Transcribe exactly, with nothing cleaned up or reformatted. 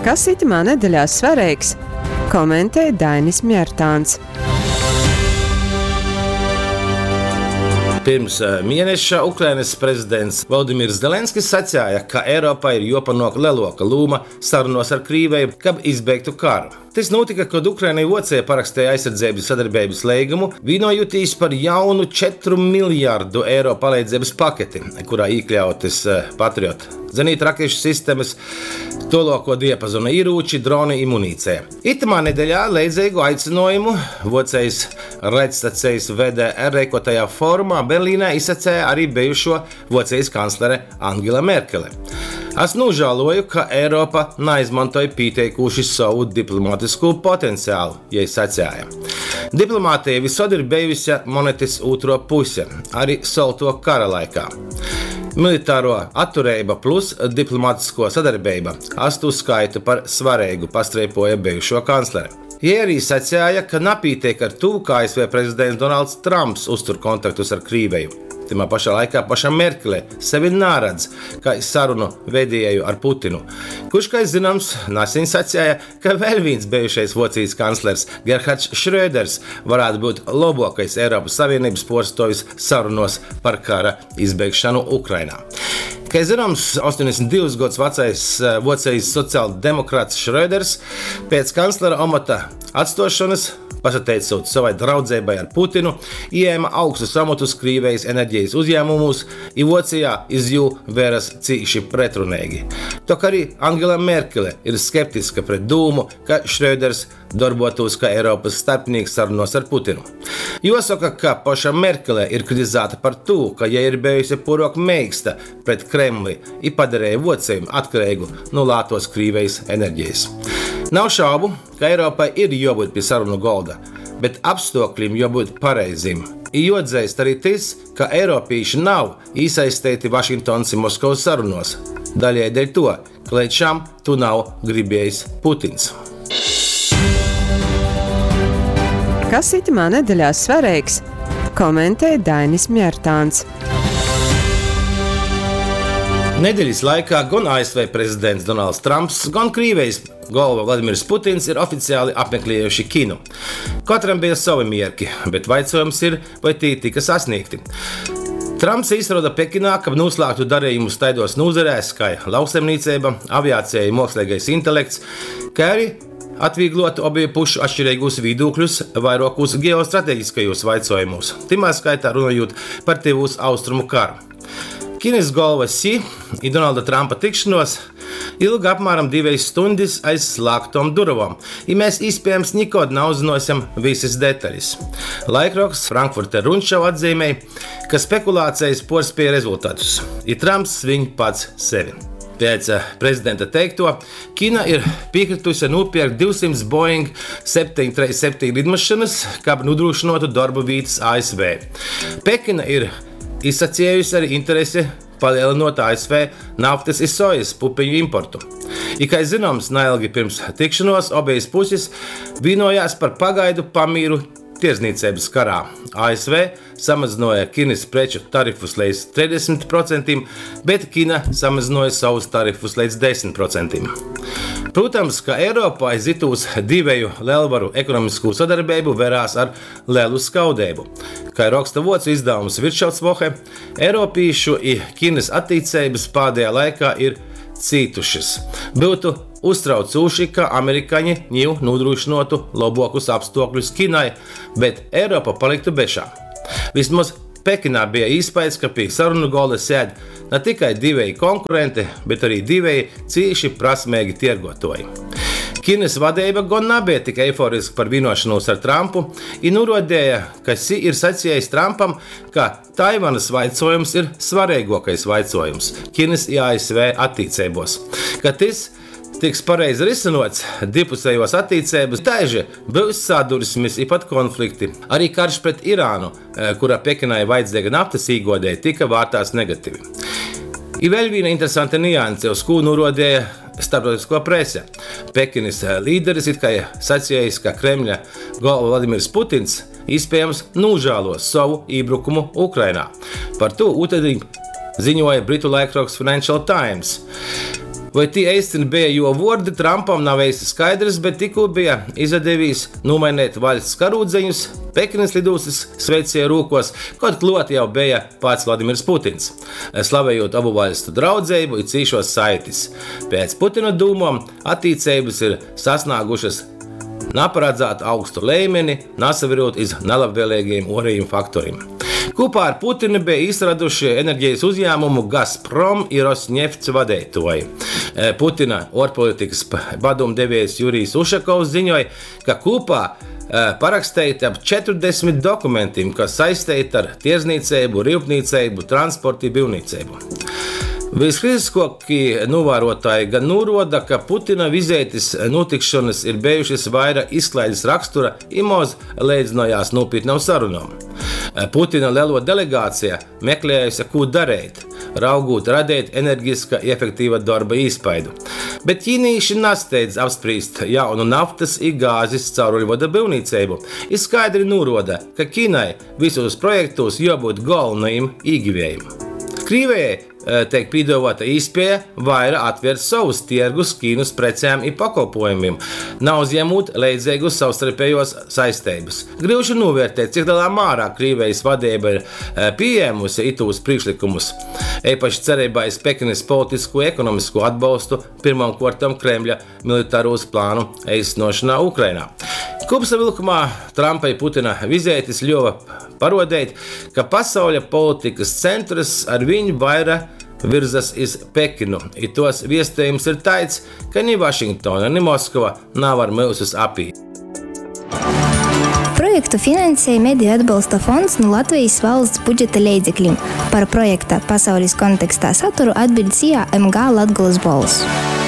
Kas itamā nedēļā svarīgs? Komentē Dainis Mjērtāns. Pirms mēneša Ukrainas prezidents Volodimirs Zelenskis sacīja, ka Eiropai ir jāpanāk lielāka loma sarunos ar Krieviju, kad izbeigtu karu. Tas notika, kad Ukrainai vocēja parakstīja aizsardzības sadarbības līgumu, vienojoties par jaunu četru miljārdu eiro palīdzības paketi, kurā iekļautas Patriot zenīta rakešu sistēmas, tālāko diapazona ierūči, droni un munīcija. Itamā nedēļā līdzīgu aicinājumu vocējas raidstacijas V D R rīkotajā formā Berlīnē izsacīja arī bijušo vocējas kanclere Angela Merkele. Es nožēloju, ka Eiropa neizmantoja pieteikuši savu diplomātisko potenciālu, ja sacīja. Diplomātija visur ir bijusi monetas otro puse, arī salto kara laikā. Militāro atturība plus diplomātisko sadarbība astu skaitu par svarīgu, pastrīpoja bijušo kancleri. Ja arī sacīja, ka nepietiek ar to, kā A S V prezidents Donalds Trumps uztur kontaktus ar Krieviju. Timā pašā laikā paša Merkele sevi neredz kā sarunu vedēju ar Putinu, kurš, kā zināms, nesen sacīja, ka vēl viens bijušais Vācijas kanclers Gerhards Schröders varētu būt labākais Eiropas Savienības pārstāvis sarunos par kara izbeigšanu Ukrainā. Kā zināms, astoņdesmit divus gadus vecais Vācijas sociāldemokrāts Schröders pēc kanclera amata atstošanas, pasateicot savai draudzībai ar Putinu, ieņēma augstus amatus Krievijas enerģijas uzņēmumus, un Vācijā iz jū vēras cīši pretrunīgi. Tok arī Angela Merkele ir skeptiska pret dūmu, ka Schröders darbotos kā Eiropas starpnieks sarunos ar Putinu. Jāsaka, ka paša Merkele ir kritizēta par to, ka ja ir bijusi pārāk meiksta pret Kremli un padarīja Vāciju atkarīgu no lētos Krievijas enerģijas. Nav šaubu, ka Eiropai ir jābūt pie sarunu galda, bet apstākļiem jābūt pareiziem. Jāatzīst arī tas, ka eiropieši nav iesaistīti Vašingtonas un Moskavas sarunos. Daļai dēļ to, ka līdz šam to nav gribējis Putins. Kas itamā nedēļā svarīgs? Komentē Dainis Mjērtāns. Nedēļas laikā gan A S V prezidents Donalds Trumps, gan Krievijas galva Vladimirs Putins ir oficiāli apmeklējuši Ķīnu. Katram bija savi mierki, bet jautājums ir, vai tie tika sasniegti. Trumps izrāda Pekinā, ka noslēgtu darījumus taidos nozarēs, kā lauksaimniecība, aviācija un mākslīgais intelekts, kā arī atvieglotu abu pušu atšķirīgus viedokļus vairākos ģeostrateģiskajos jautājumos, timā skaitā runājot par tuvos austrumu karu. Ķīnas galva Xi un Donalda Trumpa tikšanos ilga apmēram divas stundas aiz slēgtām durvīm, un mēs iespējams nekad neuzzināsim visas detaļas. Laikraksts Frankfurter Rundschau atzīmēja, ka spekulācijas pārspēja rezultātus, un Trumps svin pats sevi. Pēc prezidenta teikto, Ķīna ir piekritusi nopirkt divsimt Boeing septiņi trīs septiņi lidmašīnas, kā nodrošinātu darba vietas A S V. Pekina ir izsacījusi arī interesi palielinot A S V naftas un sojas pupiņu importu. I, kā zināms, neilgi pirms tikšanos abas puses vienojās par pagaidu pamīru tirdzniecības karā. A S V samazināja Ķīnas preču tarifus līdz trīsdesmit procentiem, bet Ķīna samazināja savus tarifus līdz desmit procentiem. Protams, ka Eiropā aizietūs divu lielvaru ekonomisko sadarbību verās ar lielu skaudību. Kā raksta vācu izdevums Wirtschaftswoche, Eiropiešu un Ķīnas attiecības pēdējā laikā ir cītušas. Būtu uztraucoši, ka amerikāņi jau nodrošinātu labākus apstākļus Ķīnai, bet Eiropa paliktu bešā. Vismaz Pekinā bija iespējas, ka pie sarunu galda sēd ne tikai divi konkurenti, bet arī divi cīši prasmīgi tirgotāji. Ķīnas vadība gan nebija tik eiforiska par vienošanos ar Trumpu un norādīja, ka Xi ir sacījis Trumpam, ka Taivanas jautājums ir svarīgākais jautājums Ķīnas un A S V attiecībos, ka tas tiks pareizi risinots divpusējos attiecības, daži būs sadursmes un pat konflikti. Arī karš pret Irānu, kurā Pekinai vajadzīga naftas iegādē, tika vērtēts negatīvi. Ir vēl viena interesanta nianse, uz ko norādīja starptautiskā prese. Pekinas līderis it kā sacījis, ka Kremļa galva Vladimirs Putins iespējams nožēlos savu iebrukumu Ukrainā. Par to otrdien ziņoja britu laikraksts Financial Times. Vai tie īsti bija, jo vārdi Trumpam nav īsti skaidrs, bet tikko bija izdevīs nomainīt valsts karūdzeņus, Pekinas lidostas sveicēja rūkos, kaut klāt jau bija pats Vladimirs Putins, slavējot abu valstu draudzību un cīšos saites. Pēc Putina dūmām attīcības ir sasnāgušas neparedzētu augstu līmeni, nesavirot iz nelabvēlīgiem orījuma faktoriem. Kopā ar Putinu bija izraduši enerģijas uzņēmumu Gazprom un Rosnefts vadītāji. Putina ārpolitikas padomdevējs Jurijs Ušakovs ziņoja, ka kopā parakstīti ap četrdesmit dokumentiem, kas saistīti ar tirdzniecību, rūpniecību, transportu un būvniecību. Viskritiskākie novērotāji gan norāda, ka Putina vizītes notikšanas ir bijušas vairāk izklaides rakstura imos līdzinājās nopietnām sarunām. Putina lielo delegācija meklējusi, ko darīt, raugot radīt enerģiska, efektīva darba iespaidu. Bet ķīnieši nesteidz apspriest jaunu naftas un gāzes cauruļvada būvniecību. Ir skaidri norāda, ka Ķīnai visos projektos jābūt galvenajiem ieguvējiem. Krievijai tiek piedāvāta iespēja vairāk atvērt savus tirgus Ķīnas precēm un pakalpojumiem, neuzņemot līdzīgus savstarpējos saistības. Grūti novērtēt, cik lielā mērā Krievijas vadība ir pieņēmusi itos priekšlikumus, īpaši cerībā uz Pekinas politisko un ekonomisko atbalstu pirmām kārtām Kremļa militāros plānu īstenošanā Ukrainā. Kopsavilkumā Trumpa un Putina vizītes ļāva parādīt, ka pasaules politikas centrs ar viņu vairāk virzas uz Pekinu. I tos viestījums ir tāds, ka ni Vašingtona, ni Moskva nav ar mūsus apī. Projektu finansēja Mediju atbalsta fonds no Latvijas valsts budžeta līdzekļiem. Par projekta pasaules kontekstā saturu atbild C A M G Latgoles balss.